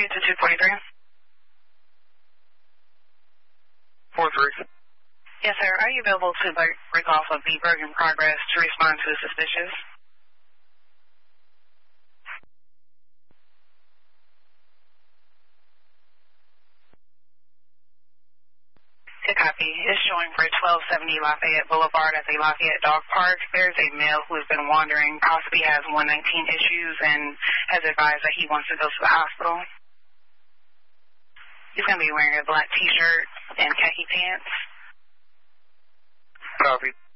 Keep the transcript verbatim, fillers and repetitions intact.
to two forty-three. four three. Yes, sir. Are you available to break, break off of the Bergen Progress to respond to suspicious? Good copy. It's showing for twelve seventy Lafayette Boulevard at the Lafayette Dog Park. There's a male who has been wandering, possibly has one nineteen issues, and has advised that he wants to go to the hospital. He's going to be wearing a black T-shirt and khaki pants. Copy.